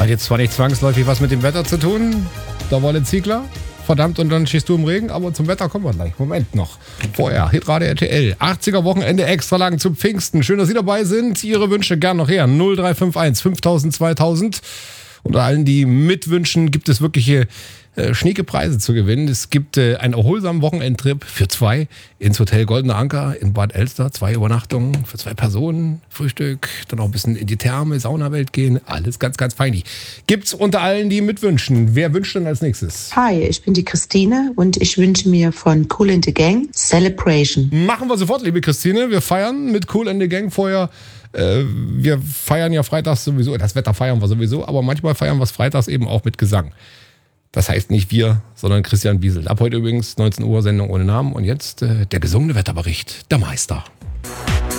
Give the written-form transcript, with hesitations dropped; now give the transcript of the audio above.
jetzt zwar nicht zwangsläufig was mit dem Wetter zu tun, da Wolle Ziegler. Verdammt, und dann stehst du im Regen, aber zum Wetter kommen wir gleich. Moment noch. Vorher, Hitradio RTL. 80er Wochenende extra lang zum Pfingsten. Schön, dass Sie dabei sind. Ihre Wünsche gern noch her. 0351 5000 2000. Unter allen, die mitwünschen, gibt es wirkliche schnieke Preise zu gewinnen. Es gibt einen erholsamen Wochenendtrip für 2 ins Hotel Goldener Anker in Bad Elster. 2 Übernachtungen für 2 Personen, Frühstück, dann auch ein bisschen in die Therme, Saunawelt gehen. Alles ganz, ganz feini. Gibt's unter allen, die mitwünschen. Wer wünscht denn als nächstes? Hi, ich bin die Christine und ich wünsche mir von Kool and the Gang Celebration. Machen wir sofort, liebe Christine. Wir feiern mit Kool and the Gang vorher. Wir feiern ja freitags sowieso, das Wetter feiern wir sowieso, aber manchmal feiern wir es freitags eben auch mit Gesang. Das heißt nicht wir, sondern Christian Wiesel. Ab heute übrigens 19 Uhr Sendung ohne Namen und jetzt der gesungene Wetterbericht, der Meister.